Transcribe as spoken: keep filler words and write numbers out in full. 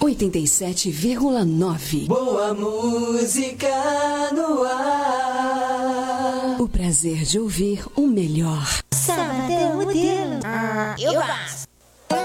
oitenta e sete vírgula nove. Boa música no ar. O prazer de ouvir o melhor. Sabadão modelo. Ah, eu gosto.